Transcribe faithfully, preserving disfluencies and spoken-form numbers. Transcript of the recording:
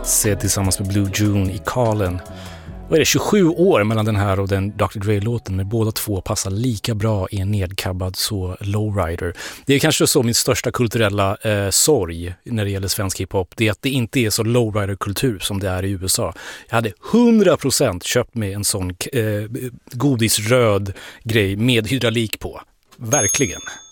Se tillsammans med Blue June i Carlin. Vad är det, tjugosju år mellan den här och den doktor Dre-låten, men båda två passar lika bra i en nedkabbad så lowrider. Det är kanske så min största kulturella eh, sorg när det gäller svensk hiphop, det är att det inte är så lowrider-kultur som det är i U S A. Jag hade hundra procent köpt med en sån eh, godisröd grej med hydraulik på. Verkligen.